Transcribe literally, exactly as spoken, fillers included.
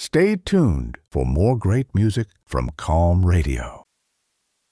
Stay tuned for more great music from Calm Radio.